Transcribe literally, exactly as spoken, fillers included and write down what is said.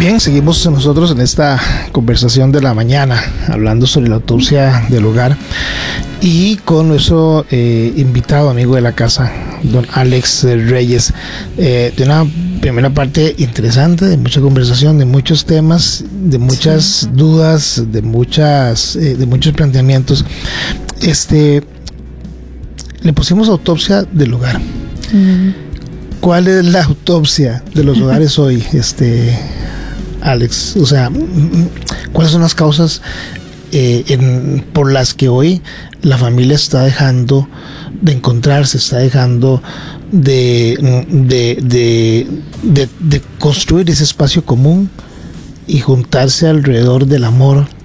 Bien, seguimos nosotros en esta conversación de la mañana, hablando sobre la autopsia del hogar y con nuestro eh, invitado, amigo de la casa, don Alex Reyes, eh, de una primera parte interesante, de mucha conversación, de muchos temas, de muchas sí. dudas, de muchas, eh, de muchos planteamientos. Este, le pusimos autopsia del hogar. Mm. ¿Cuál es la autopsia de los hogares hoy, este, Alex? O sea, ¿cuáles son las causas eh, en, por las que hoy la familia está dejando de encontrarse, está dejando de, de, de, de, de construir ese espacio común y juntarse alrededor del amor